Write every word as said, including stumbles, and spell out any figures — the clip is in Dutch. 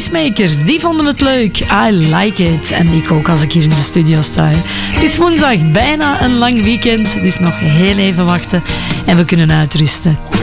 Pacemakers, die vonden het leuk. I like it. En ik ook als ik hier in de studio sta. Het is woensdag, bijna een lang weekend, dus nog heel even wachten en we kunnen uitrusten.